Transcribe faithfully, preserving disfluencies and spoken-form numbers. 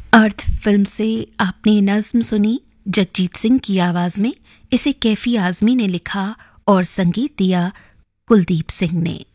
अर्थ film से आपने नज़्म सुनी जगजीत सिंह की आवाज़ में। इसे कैफी आज़मी ने लिखा और संगीत दिया कुलदीप सिंह ने।